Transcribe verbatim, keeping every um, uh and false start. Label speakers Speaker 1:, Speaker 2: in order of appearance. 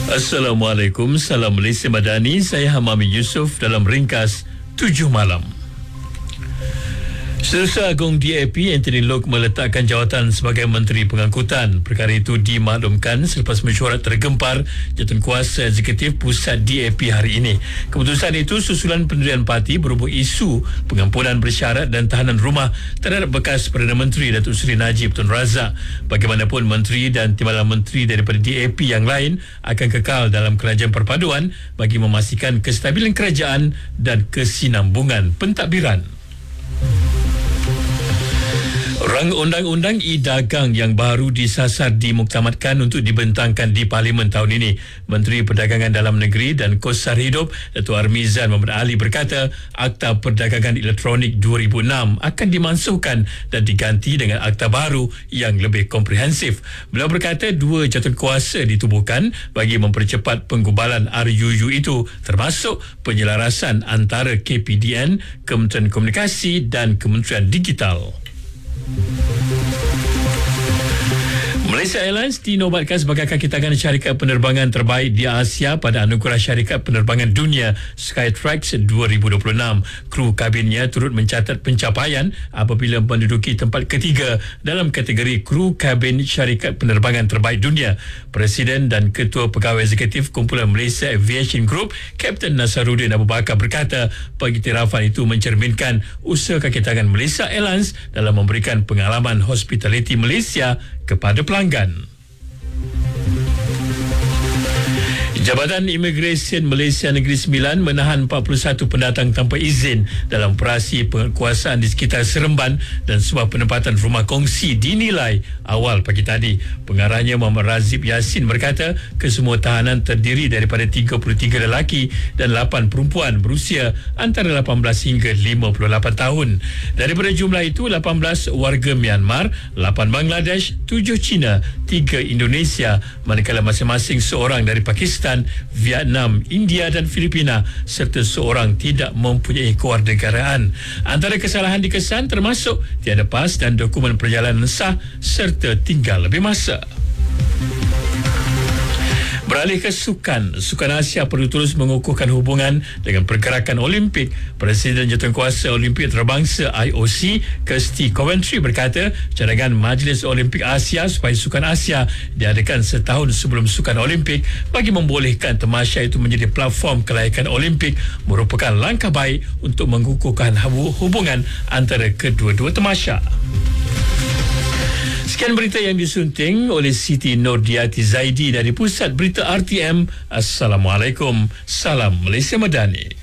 Speaker 1: Assalamualaikum, salam Malaysia Madani. Saya Hamami Yusof dalam ringkas tujuh malam. Setiausaha Agung D A P Anthony Loke meletakkan jawatan sebagai Menteri Pengangkutan. Perkara itu dimaklumkan selepas mesyuarat tergempar Jawatankuasa Eksekutif Pusat D A P hari ini. Keputusan itu susulan pendirian parti berhubung isu pengampunan bersyarat dan tahanan rumah terhadap bekas Perdana Menteri Datuk Seri Najib Tun Razak. Bagaimanapun menteri dan timbalan menteri daripada D A P yang lain akan kekal dalam kerajaan perpaduan bagi memastikan kestabilan kerajaan dan kesinambungan pentadbiran. Rang undang-undang e-dagang yang baru disasar dimuktamadkan untuk dibentangkan di Parlimen tahun ini. Menteri Perdagangan Dalam Negeri dan Kos Sara Hidup Datuk Armizan Muhammad Ali berkata Akta Perdagangan Elektronik dua ribu enam akan dimansuhkan dan diganti dengan akta baru yang lebih komprehensif. Beliau berkata dua jawatankuasa ditubuhkan bagi mempercepat penggubalan R U U itu, termasuk penyelarasan antara K P D N, Kementerian Komunikasi dan Kementerian Digital. Malaysia Airlines dinobatkan sebagai kaki tangan syarikat penerbangan terbaik di Asia pada anugerah syarikat penerbangan dunia Skytrax dua ribu dua puluh enam. Kru kabinnya turut mencatat pencapaian apabila menduduki tempat ketiga dalam kategori kru kabin syarikat penerbangan terbaik dunia. Presiden dan Ketua Pegawai Eksekutif Kumpulan Malaysia Aviation Group, Kapten Nasaruddin Abu Bakar berkata pengiktirafan itu mencerminkan usaha kaki tangan Malaysia Airlines dalam memberikan pengalaman hospitality Malaysia kepada pelanggan. Jabatan Imigresen Malaysia Negeri Sembilan menahan empat puluh satu pendatang tanpa izin dalam operasi penguasaan di sekitar Seremban dan sebuah penempatan rumah kongsi dinilai awal pagi tadi. Pengarahnya Muhammad Razib Yassin berkata kesemua tahanan terdiri daripada tiga puluh tiga lelaki dan lapan perempuan berusia antara lapan belas hingga lima puluh lapan tahun. Daripada jumlah itu, lapan belas warga Myanmar, lapan Bangladesh, tujuh Cina, tiga Indonesia, manakala masing-masing seorang dari Pakistan, Vietnam, India dan Filipina serta seorang tidak mempunyai kewarganegaraan. Antara kesalahan dikesan termasuk tiada pas dan dokumen perjalanan sah serta tinggal lebih masa. Beralih ke sukan, Sukan Asia perlu terus mengukuhkan hubungan dengan pergerakan Olimpik. Presiden Jawatankuasa Olimpik Antarabangsa I O C, Kirsty Coventry berkata cadangan Majlis Olimpik Asia supaya Sukan Asia diadakan setahun sebelum Sukan Olimpik bagi membolehkan tamasya itu menjadi platform kelayakan Olimpik merupakan langkah baik untuk mengukuhkan hubungan antara kedua-dua tamasya. Sekian berita yang disunting oleh Siti Nordiati Zaidi dari Pusat Berita R T M. Assalamualaikum. Salam Malaysia Madani.